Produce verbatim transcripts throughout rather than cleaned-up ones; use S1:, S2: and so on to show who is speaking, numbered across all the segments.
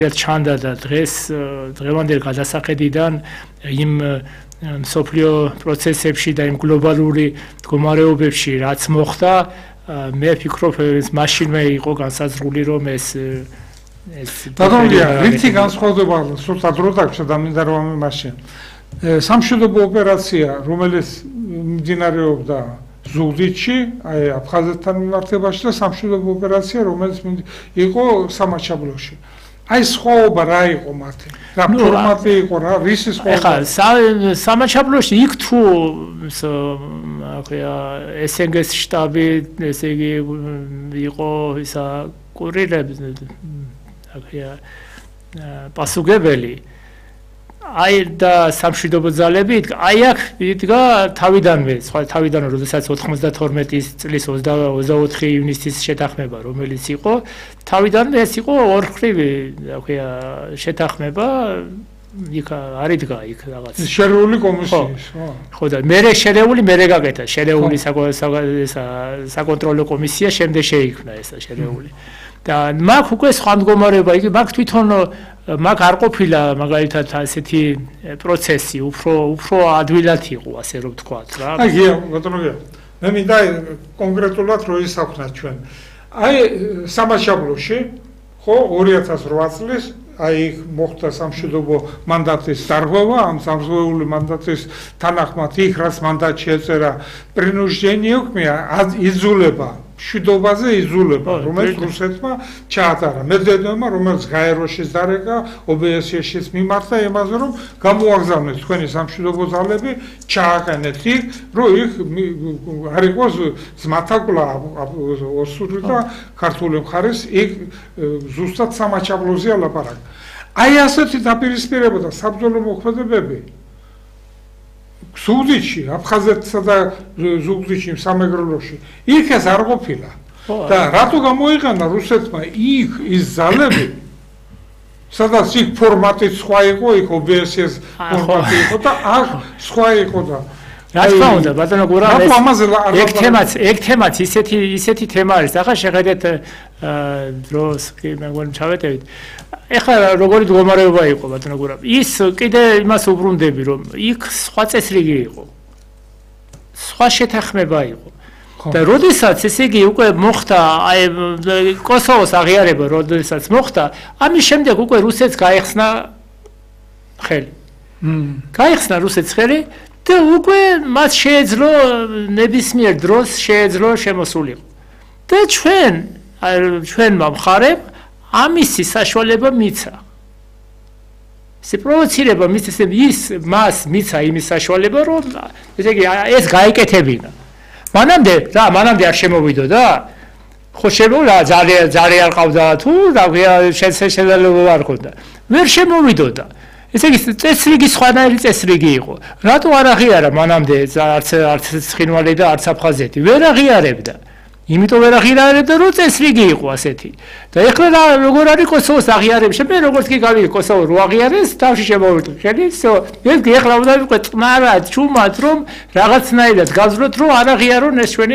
S1: ჩანდა და დღეს დღევანდელ გადასახედიდან იმ სოფლიო პროცესებში და იმ გლობალური მდგომარეობებში რაც მოხდა მე ვფიქრობ ეს მაშინვე იყო განსაზღვრული რომ ეს ეს
S2: დადონია რითი განსხვავდება სულთან დრო დაგჭირდა და მინდა რომ მაშინ სამშვიდობო ოპერაცია რომელიც მიმდინარეობდა ზუგდიდში აი აფხაზეთთან მიმართებაში და სამშვიდობო ოპერაცია რომელიც იყო სამაჩაბლოში აი სხვაობა რა იყო მათი რა ფორმატი იყო რა რის სხვაობა
S1: ეხლა სამაჩაბლოში იქ თუ ახლა ეს ენ გი-ის შტაბი ესე იგი იყო ისა კურირები ახლა პასუხებელი აი და სამშვიდობო ძალები აი აქ იდგა თავიდანვე სხვა თავიდან როდესაც ოთხმოცდათორმეტი წლის ოცდაოთხი ივნისის შეთანხმება რომელიც იყო თავიდანვე ეს იყო ორხრივი ახლა შეთანხმება იქ არ იდგა იქ რაღაც
S2: შერეული კომისიის
S1: ხო და მერე შერეული მერე გაკეთა შერეული საკონტროლო კომისია შემდეგ შეიქმნა ესა შერეული და მაგ უკვე სხვა მდგომარეობა იგი მაგ თვითონ მაგ არ ყოფილა მაგალითად ასეთი პროცესი უფრო უფრო ადვილად იყო ასე რომ ვთქვათ რა
S2: აი გია ბატონო გია მე მინდა კონკრეტულად რო ისაუბროთ ჩვენ აი სამაჩაბლოში ხო ორი ათას რვა წლის აი მოხდა სამშვიდობო მანდატის დარღვევა ამ სამშვიდობო მანდატის თანახმად იქ რაც მანდატი შეწერა პრინუჟდენიო ხმია იძულება მშვიდობაზე იძულება რომელიც რუსეთმა ჩაატარა მედვედევმა რომელიც გაეროშიც დარეკა ო ბე ეს ეშიც მიმართა იმაზე რომ გამოაგზავნეთ თქვენი სამშვიდობო ძალები ჩააყენეთ იქ რომ იქ არ იყოს ზმათაკლა ოსური და ქართული მხარის იქ ზუსტად სამაჩაბლოზე ალაპარაკა აი ასეთი დაპირისპირება და საბრძოლო მოქმედებები ზუგდიდში, აფხაზეთსა და ზუგდიდში, სამეგრელოში იქ ეს არ ყოფილა და რატო გამოიყენა რუსეთმა იქ ის ძალები სადაც იქ ფორმატი სხვა იყო, იქ ო ბე ეს-ის ფორმატი იყო და აქ სხვა იყო და
S1: რა თქმა უნდა, ბატონო გურამ ეს თემაც, ეგ თემაც ისეთი ისეთი თემა არის. ახლა შეხედეთ დროს კი მე მგონი ჩავეტევით. ეხლა როგორი მდგომარეობა იყო ბატონო გურამ. ის კიდე იმას უბრუნდები რომ იქ სხვა წესრიგი იყო. სხვა შეთანხმება იყო. და როდესაც ესე იგი უკვე მოხდა აი კოსოვოს აღიარება როდესაც მოხდა, ამის შემდეგ უკვე რუსეთს გაიხსნა ხელი. გაიხსნა რუსეთს ხელი და უკვე მას შეეძლო ნებისმიერ დროს შეეძლო შემოსულიყო. და ჩვენ ჩვენმა მხარემ ამისი საშუალება მიცა. ეს პროვოცირება მის ის მას მიცა იმის საშუალება რომ ესე იგი ეს გაიკეთებინა. მანამდე რა მანამდე არ შემოვიდოდა? ხო შემოვიდა ძალიან ძალიან ყავდა თუ და შესაძლებლობა არ ქონდა. ვერ შემოვიდოდა. ესე იგი წესრიგი სხვანაირი წესრიგი იყო. რატო არ აღიარა მანამდე არც არც ცხინვალი და არც აფხაზეთი? ვერ აღიარებდა. იმიტომ ვერ აღიარებდა რომ წესრიგი იყო ასეთი. და ეხლა როგორ არის კოსოვოს აღიარება? მე როგორც კი გავიგე კოსოვო რო აღიარეს, თავში შემოვიწყე. ხელისო, ეს ეხლა უნდა ვიყო წნარად, ჩუმად რომ რაღაცნაირად გავზროთ რომ არ აღიარონ ეს ჩვენი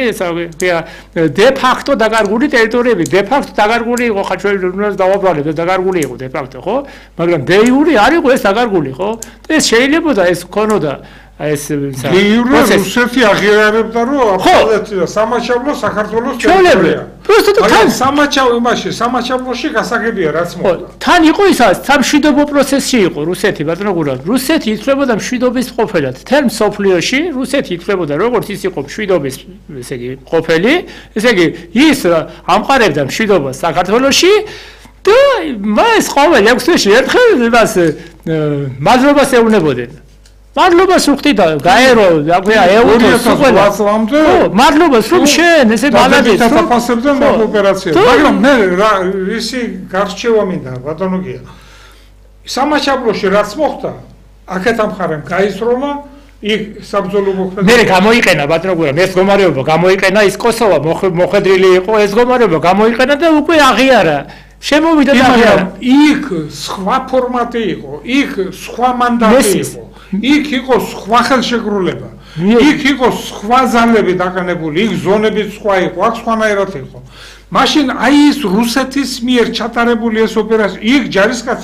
S1: დე ფაქტო დაკარგული ტერიტორიები, დე ფაქტო დაკარგული იყო ხა ჩვენ უნდა დავაბალეთ, დაკარგული იყო დე ფაქტო, ხო? მაგრამ დე იური არ იყო ეს დაკარგული, ხო? ეს შეიძლება ეს ქონოდა ეს
S2: გიურა რუსეთი აღიარებდა რომ აფხაზეთი და სამაჩაბლო საქართველოს
S1: ტერიტორია. პროსტო თან
S2: სამაჩაბლო იმაში, სამაჩაბლოში გასაგებია რაც მოხდა.
S1: თან იყო ისაც სამშვიდობო პროცესში იყო რუსეთი, ბატონო გურამ. რუსეთი ითვლებოდა მშვიდობის ყოფილად. თელ მსოფლიოში რუსეთი ითვლებოდა როგორც ის იყო მშვიდობის, ესე იგი, ყოფილი, ესე იგი, ის ამყარებდა მშვიდობას საქართველოში და მას ყოველ ექვს თვეში ერთხელ იმას მადლობას ეუბნებოდნენ. მადლობას უხდი და გაერო აქვეა ეურო
S2: სულამდე
S1: მადლობას რომ შენ ესე ბალადის
S2: დაფასებდა მაგ ოპერაციას მაგრამ მე ისი გარჩევა მინდა ბატონო გია სამაჩაბლოში რაც მოხდა აქეთ ამხარემ გაისროლა იქ საბრძოლო მოქმედება
S1: მე გამოიყენა ბატონო გურა ეს მდგომარეობა გამოიყენა ის კოსოვა მოხვედრილი იყო ეს მდგომარეობა გამოიყენა და უკვე აღიარა შემოვიდა და აღიარა
S2: იქ სხვა ფორმატი იყო იქ სხვა მანდატი იყო იქ იყო სხვა ხელშეკრულება. იქ იყო სხვა ძალები დაყენებული, იქ ზონებიც სხვა იყო, აქ სხვანაირად იყო. მაშინ აი ის რუსეთის მიერ ჩატარებული ეს ოპერაცია, იქ ჯარისკაცი